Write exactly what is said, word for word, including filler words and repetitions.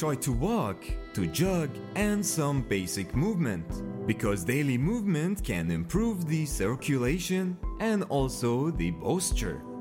Try to walk, to jog, and some basic movement, because daily movement can improve the circulation and also the posture.